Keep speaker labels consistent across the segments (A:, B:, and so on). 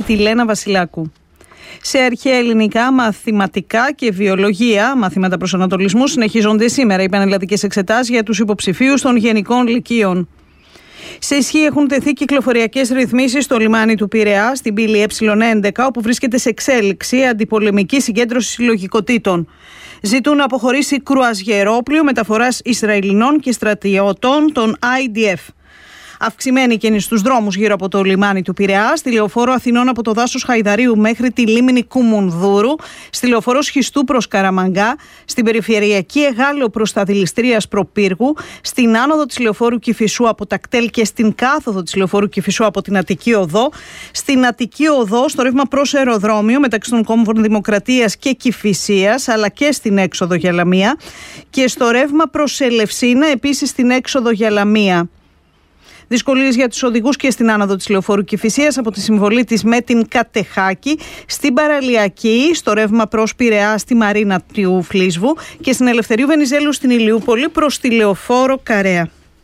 A: τη Λένα Βασιλάκου. Σε αρχαία ελληνικά, μαθηματικά και βιολογία, μαθήματα προσανατολισμού, συνεχίζονται σήμερα οι πανελλαδικές εξετάσεις για τους υποψηφίους των γενικών λυκείων. Σε ισχύ έχουν τεθεί κυκλοφοριακές ρυθμίσεις στο λιμάνι του Πειραιά, στην πύλη Ε11, όπου βρίσκεται σε εξέλιξη αντιπολεμική συγκέντρωση συλλογικοτήτων. Ζητούν να αποχωρήσει κρουαζιερόπλοιο μεταφοράς Ισραηλινών και στρατιωτών των IDF. Αυξημένη κίνηση στους δρόμους γύρω από το λιμάνι του Πειραιά, στη λεωφόρο Αθηνών από το δάσος Χαϊδαρίου μέχρι τη λίμνη Κουμουνδούρου, στη λεωφόρο Σχιστού προς Καραμαγκά, στην περιφερειακή Εγάλεο προς τα Δηληστρίας Προπύργου, στην άνοδο της λεωφόρου Κηφισού από τα κτέλ και στην κάθοδο της λεωφόρου Κηφισού από την Αττική Οδό, στην Αττική Οδό στο ρεύμα προς αεροδρόμιο μεταξύ των κόμβων Δημοκρατίας και Κηφισίας, αλλά και στην έξοδο για Λαμία, και στο ρεύμα προς Ελευσίνα, επίσης στην έξοδο για Λαμία. Δυσκολίες για τους οδηγούς και στην άνοδο της λεωφόρου Κηφισίας από τη συμβολή της με την Κατεχάκη, στην Παραλιακή, στο ρεύμα προς Πειραιά, στη Μαρίνα του Φλίσβου και στην Ελευθερίου Βενιζέλου στην Ηλιούπολη προς τη λεωφόρο Καρέα.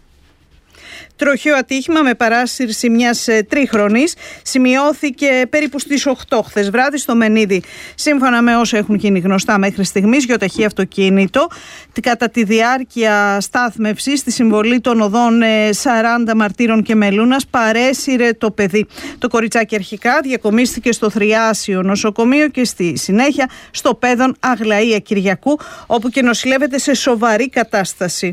A: Τροχαίο ατύχημα με παράσυρση μιας τρίχρονης σημειώθηκε περίπου στις 8 χθες βράδυ στο Μενίδη. Σύμφωνα με όσα έχουν γίνει γνωστά μέχρι στιγμής, γεωταχή αυτοκίνητο κατά τη διάρκεια στάθμευσης στη συμβολή των οδών 40 Μαρτύρων και Μελούνας παρέσυρε το παιδί. Το κοριτσάκι αρχικά διακομίστηκε στο Θριάσιο νοσοκομείο και στη συνέχεια στο Πέδον Αγλαία Κυριακού, όπου και νοσηλεύεται σε σοβαρή κατάσταση.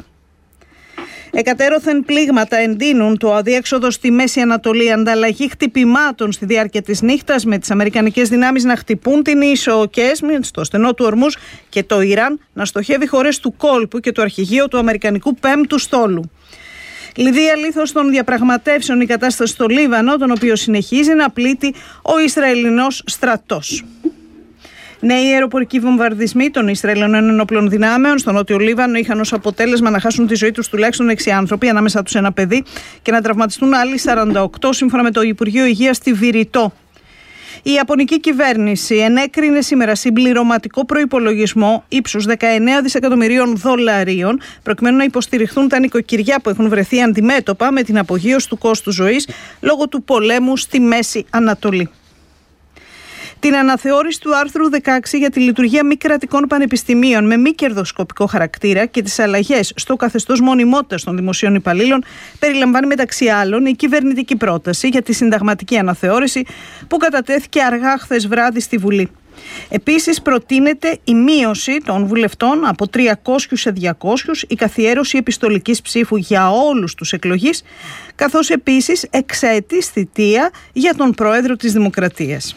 A: Εκατέρωθεν πλήγματα εντείνουν το αδιέξοδο στη Μέση Ανατολή, ανταλλαγή χτυπημάτων στη διάρκεια της νύχτας, με τις αμερικανικές δυνάμεις να χτυπούν την ίσο Κέσμη, στο στενό του Ορμούζ, και το Ιράν να στοχεύει χώρες του κόλπου και το αρχηγείο του Αμερικανικού Πέμπτου Στόλου. Λιδία λίθος των διαπραγματεύσεων η κατάσταση στο Λίβανο, τον οποίο συνεχίζει να πλήττει ο Ισραηλινός στρατός. Νέοι αεροπορικοί βομβαρδισμοί των Ισραηλινών ενόπλων δυνάμεων στο νότιο Λίβανο είχαν ως αποτέλεσμα να χάσουν τη ζωή τους τουλάχιστον 6 άνθρωποι, ανάμεσα τους ένα παιδί, και να τραυματιστούν άλλοι 48, σύμφωνα με το Υπουργείο Υγείας στη Βηρητό. Η Ιαπωνική κυβέρνηση ενέκρινε σήμερα συμπληρωματικό προϋπολογισμό ύψους 19 δισεκατομμυρίων δολαρίων, προκειμένου να υποστηριχθούν τα νοικοκυριά που έχουν βρεθεί αντιμέτωπα με την απογείωση του κόστους ζωής λόγω του πολέμου στη Μέση Ανατολή. Την αναθεώρηση του άρθρου 16 για τη λειτουργία μη κρατικών πανεπιστημίων με μη κερδοσκοπικό χαρακτήρα και τις αλλαγές στο καθεστώς μονιμότητας των δημοσίων υπαλλήλων περιλαμβάνει μεταξύ άλλων η κυβερνητική πρόταση για τη συνταγματική αναθεώρηση που κατατέθηκε αργά χθες βράδυ στη Βουλή. Επίσης προτείνεται η μείωση των βουλευτών από 300 σε 200, η καθιέρωση επιστολικής ψήφου για όλους τους εκλογείς, καθώς επίσης εξαετής θητεία για τον Πρόεδρο της Δημοκρατίας.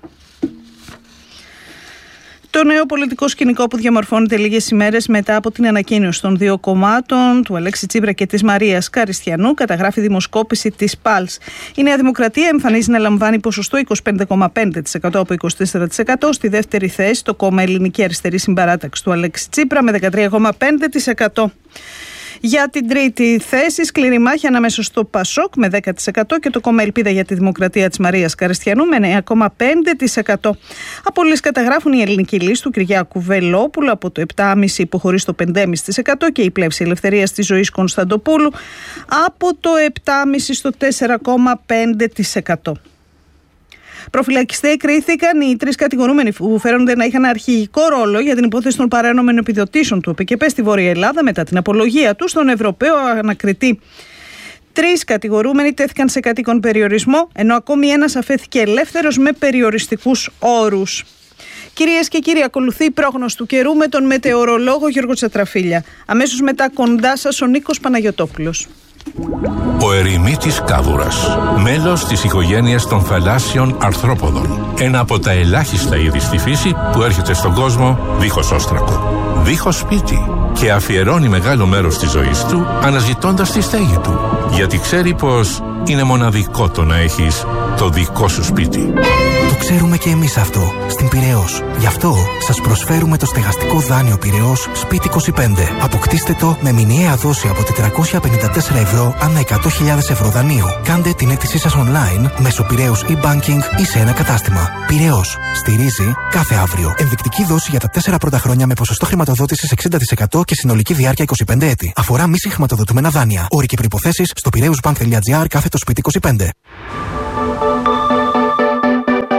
A: Το νέο πολιτικό σκηνικό που διαμορφώνεται λίγες ημέρες μετά από την ανακοίνωση των δύο κομμάτων, του Αλέξη Τσίπρα και της Μαρίας Καριστιανού, καταγράφει δημοσκόπηση της ΠΑΛΣ. Η Νέα Δημοκρατία εμφανίζει να λαμβάνει ποσοστό 25,5% από 24%. Στη δεύτερη θέση το κόμμα Ελληνική Αριστερή Συμπαράταξη του Αλέξη Τσίπρα με 13,5%. Για την τρίτη θέση, σκληρή μάχη ανάμεσα στο ΠΑΣΟΚ με 10% και το κόμμα Ελπίδα για τη Δημοκρατία της Μαρίας Καριστιανού με 9,5%. Απολύσεις καταγράφουν η Ελληνική Λύση του Κυριάκου Βελόπουλου από το 7,5% υποχωρεί στο 5,5% και η Πλεύση Ελευθερίας της Ζωής Κωνσταντοπούλου από το 7,5% στο 4,5%. Προφυλακιστέ κρίθηκαν οι 3 κατηγορούμενοι που φέρονται να είχαν αρχηγικό ρόλο για την υπόθεση των παράνομων επιδοτήσεων του ΟΠΕΚΕΠΕ στη Βόρεια Ελλάδα μετά την απολογία του στον Ευρωπαίο Ανακριτή. 3 κατηγορούμενοι τέθηκαν σε κατοίκον περιορισμό, ενώ ακόμη ένας αφέθηκε ελεύθερος με περιοριστικούς όρους. Κυρίες και κύριοι, ακολουθεί η πρόγνωση του καιρού με τον μετεωρολόγο Γιώργο Τσατραφίλια. Αμέσως μετά κοντά σας ο Νίκος Παναγιωτόπουλος.
B: Ο ερημίτης κάβουρας, μέλος της οικογένειας των θαλάσσιων αρθρόποδων. Ένα από τα ελάχιστα είδη στη φύση που έρχεται στον κόσμο δίχως όστρακο, δίχως σπίτι, και αφιερώνει μεγάλο μέρος της ζωής του αναζητώντας τη στέγη του, γιατί ξέρει πως είναι μοναδικό το να έχεις το δικό σου σπίτι.
C: Το ξέρουμε και εμείς αυτό στην Πειραιώς. Γι' αυτό σας προσφέρουμε το στεγαστικό δάνειο Πειραιώς Σπίτι 25. Αποκτήστε το με μηνιαία δόση από 454 ευρώ ανά 100.000 ευρώ δανείου. Κάντε την αίτησή σας online μέσω Πειραιώς e-banking ή σε ένα κατάστημα. Πειραιώς. Στηρίζει κάθε αύριο. Ενδεικτική δόση για τα 4 πρώτα χρόνια με ποσοστό χρηματοδότησης 60% και συνολική διάρκεια 25 έτη. Αφορά μη συγχρηματοδοτούμενα δάνεια. Όροι και προϋποθέσεις στο piraeusbank.gr/σπίτι 25.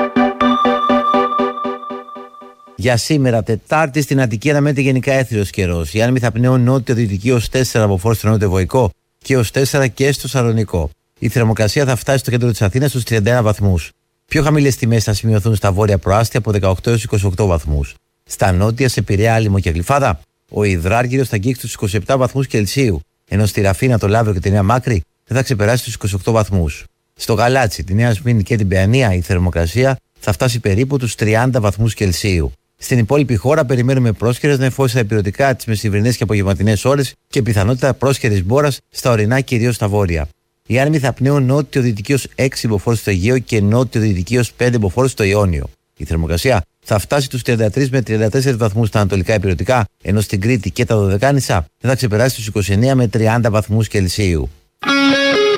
D: Για σήμερα, Τετάρτη, στην Αττική αναμένεται γενικά έθριος καιρός. Οι άνεμοι θα πνέουν νότιο-δυτική ως 4 από φόρους στο νότιο-βοϊκό και ως 4 και στο Σαλονικό. Η θερμοκρασία θα φτάσει στο κέντρο της Αθήνας στους 31 βαθμούς. Πιο χαμηλές τιμές θα σημειωθούν στα βόρεια προάστια από 18 έως 28 βαθμούς. Στα νότια, σε Πειραιά, Άλυμο και Γλυφάδα, ο Ιδράργυρος θα αγγίξει τους 27 βαθμούς Κελσίου, ενώ στη Ραφίνα, το Λαύριο και τη Νέα Μάκρη δεν θα ξεπεράσει τους 28 βαθμούς. Στο Γαλάτσι, τη Νέα Σμύρνη και την Παιανία, η θερμοκρασία θα φτάσει περίπου τους 30 βαθμούς Κελσίου. Στην υπόλοιπη χώρα περιμένουμε πρόσχερες νεφώσεις στα υπηρετικά τις μεσημβρινές και απογευματινές ώρες και πιθανότητα πρόσχερης μπόρας στα ορεινά, κυρίως στα βόρεια. Οι άνεμοι θα πνέουν νότιο-δυτική ως 6 υποφόρους στο Αιγαίο και νότιο-δυτική ως 5 υποφόρους στο Ιόνιο. Η θερμοκρασία θα φτάσει τους 33 με 34 βαθμούς στα ανατολικά υπηρετικά, ενώ στην Κρήτη και τα Δωδεκάνησα δεν θα ξεπεράσει τους 29 με 30 βαθμούς Κελσίου.